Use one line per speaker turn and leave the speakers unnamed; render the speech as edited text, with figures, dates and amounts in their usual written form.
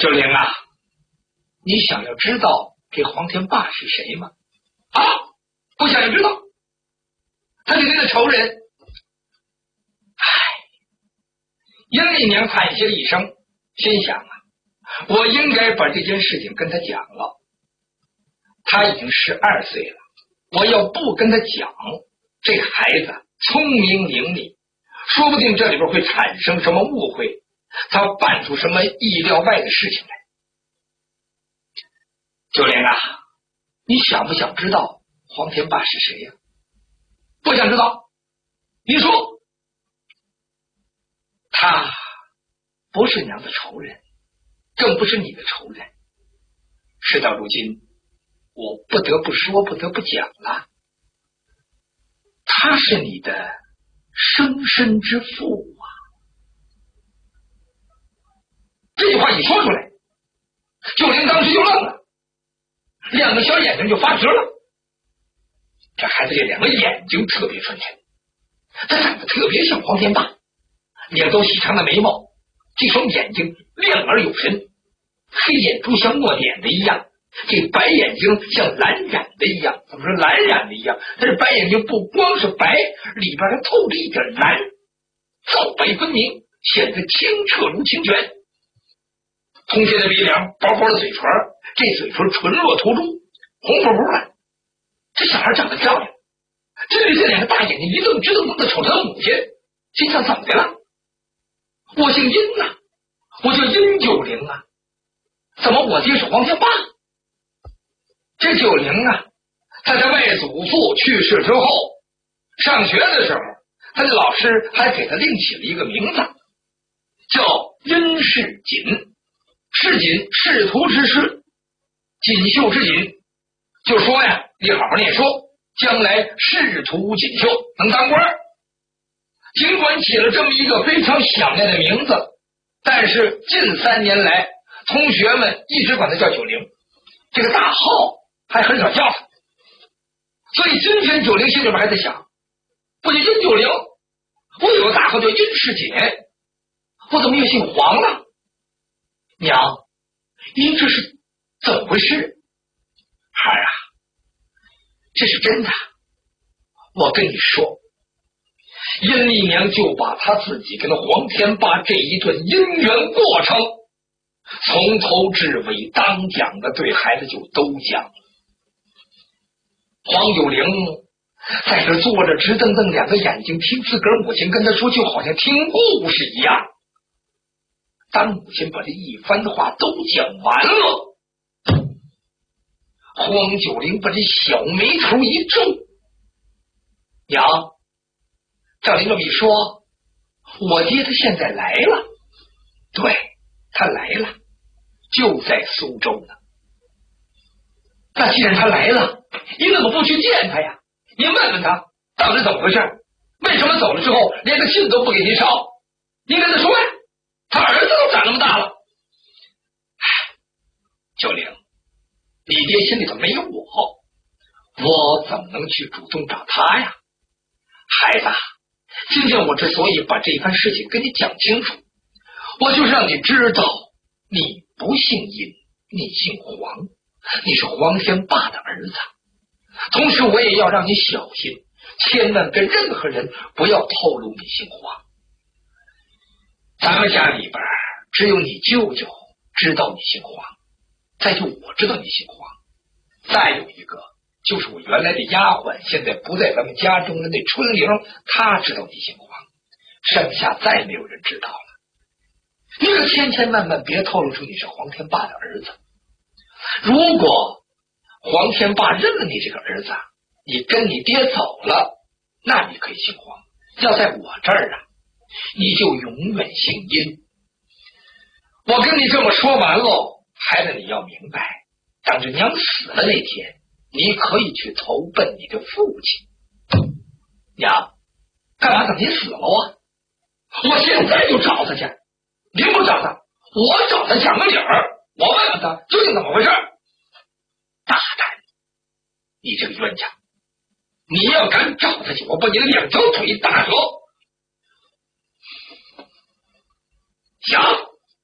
九龄啊，你想要知道这黄天霸是谁吗？啊，不想要知道，他是您的仇人。英丽娘叹息了一声，心想啊，我应该把这件事情跟他讲了。他已经12岁了，我要不跟他讲，这孩子聪明伶俐，说不定这里边会产生什么误会，他办出什么意料外的事情来。九龄啊，你想不想知道黄天霸是谁呀？不想知道。你说，他不是娘的仇人，更不是你的仇人。事到如今，我不得不说，不得不讲了。他是你的生身之父啊！这句话一说出来，九龄当时就愣了，两个小眼睛就发直了。这孩子这两个眼睛特别传神，他长得特别像黄天霸，两头细长的眉毛，这双眼睛亮而有神，黑眼珠像墨点的一样，这白眼睛像蓝染的一样。怎么说蓝染的一样？但是白眼睛不光是白，里边还透着一点蓝，皂白分明，显得清澈如清泉。通天的鼻梁，薄薄的嘴唇，这嘴唇唇若涂珠，红扑扑的。这小孩长得漂亮，对着这两个大眼睛一愣直瞪瞪的瞅他母亲，心想怎么的了？我姓殷啊，我叫殷九龄啊，怎么我爹是黄天霸？这九龄啊，他的外祖父去世之后，上学的时候，他的老师还给他另起了一个名字，叫殷世锦。世锦，仕途之士，锦绣之锦，就说呀，你好好念书，将来仕途锦绣，能当官。尽管起了这么一个非常响亮的名字，但是近3年来，同学们一直管他叫九龄，这个大号还很少叫他。所以今天九龄心里边还在想，我叫殷九龄，我有个大号叫殷世锦，我怎么又姓黄呢？娘，您这是怎么回事？孩儿啊，这是真的。我跟你说，殷丽娘就把她自己跟黄天霸这一段姻缘过程，从头至尾当讲的对孩子就都讲了。黄九龄在这坐着，直瞪瞪两个眼睛，听自个儿母亲跟他说，就好像听故事一样。当母亲把这一番话都讲完了，黄九龄把这小眉头一皱，娘，照您这么一说，我爹他现在来了。对，他来了，就在苏州呢。那既然他来了，你怎么不去见他呀？您问问他到底怎么回事，为什么走了之后连个信都不给您捎？您跟他说呀，他儿子都长那么大了。九龄，你爹心里头没有我怎么能去主动找他呀？孩子，今天我之所以把这番事情跟你讲清楚，我就是让你知道，你不姓殷，你姓黄，你是黄天霸的儿子。同时我也要让你小心，千万跟任何人不要透露你姓黄。咱们家里边只有你舅舅知道你姓黄，再就我知道你姓黄，再有一个就是我原来的丫鬟，现在不在咱们家中的那春玲，她知道你姓黄，剩下再没有人知道了。你可千万别透露出你是黄天霸的儿子。如果黄天霸认了你这个儿子，你跟你爹走了，那你可以姓黄，要在我这儿啊，你就永远姓殷。我跟你这么说完喽，孩子你要明白，等着娘死了那天，你可以去投奔你的父亲。娘，干嘛等您死了啊？我现在就找他去。您不找他，我找他讲个理儿，我问问他究竟怎么回事。大胆，你这个冤家，你要敢找他去，我把你的2条腿打折。想